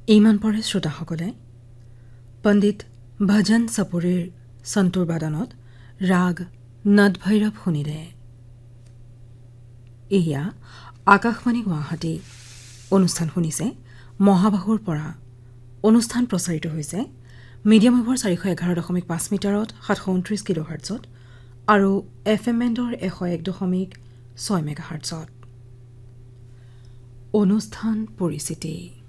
ইমান পৰে শ্ৰোতাসকলে পণ্ডিত ভজন চপুৰীৰ সন্তুৰ বাদনত ৰাগ নদভৈৰৱ শুনিলে। এয়া আকাশবাণী গুৱাহাটী। অনুষ্ঠান শুনিছে মহাবাহুৰ পৰা। অনুষ্ঠান প্ৰচাৰিত হৈছে মিডিয়াম ৱেভৰ 411.5 মিটাৰত 729 কিলোহাৰ্টছত আৰু FM বেণ্ডৰ 101.6 মেগাহাৰ্টছত। অনুষ্ঠান পৰিচিতি।